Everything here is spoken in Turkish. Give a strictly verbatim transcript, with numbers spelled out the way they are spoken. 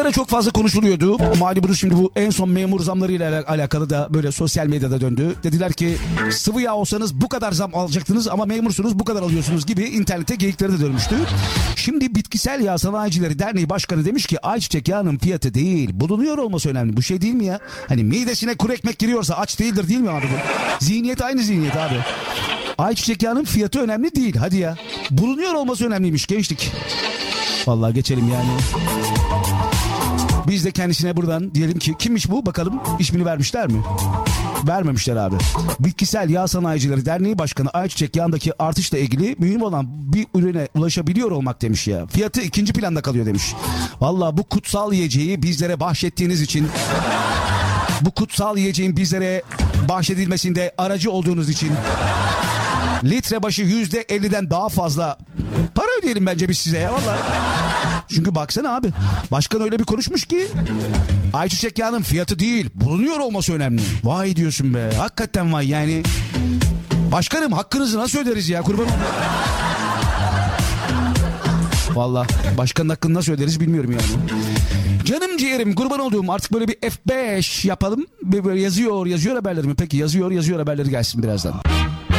ara çok fazla konuşuluyordu. Malumunuz şimdi bu en son memur zamlarıyla alakalı da böyle sosyal medyada döndü. Dediler ki sıvı yağ olsanız bu kadar zam alacaktınız ama memursunuz bu kadar alıyorsunuz gibi internette geyikleri de dönmüştü. Şimdi Bitkisel Yağ Sanayicileri Derneği Başkanı demiş ki ayçiçek yağının fiyatı değil bulunuyor olması önemli. Bu şey değil mi ya? Hani midesine kuru ekmek giriyorsa aç değildir değil mi abi bu? Zihniyet aynı zihniyet abi. Ayçiçek yağının fiyatı önemli değil hadi ya. Bulunuyor olması önemliymiş gençlik. Vallahi geçelim yani. Biz de kendisine buradan diyelim ki kimmiş bu bakalım ismini vermişler mi? Vermemişler abi. Bitkisel Yağ Sanayicileri Derneği Başkanı ayçiçek yağındaki artışla ilgili mühim olan bir ürüne ulaşabiliyor olmak demiş ya. Fiyatı ikinci planda kalıyor demiş. Vallahi bu kutsal yiyeceği bizlere bahşettiğiniz için, bu kutsal yiyeceğin bizlere bahşedilmesinde aracı olduğunuz için litre başı yüzde elliden daha fazla para ödeyelim bence biz size ya vallahi. Çünkü baksana abi başkan öyle bir konuşmuş ki ayçiçek yağının fiyatı değil bulunuyor olması önemli. Vay diyorsun be hakikaten vay yani. Başkanım hakkınızı nasıl öderiz ya kurbanım. Vallahi başkanın hakkını nasıl öderiz bilmiyorum yani. Canım ciğerim kurban olduğum artık böyle bir F beş yapalım. Böyle yazıyor yazıyor haberleri mi? Peki yazıyor yazıyor haberleri gelsin birazdan.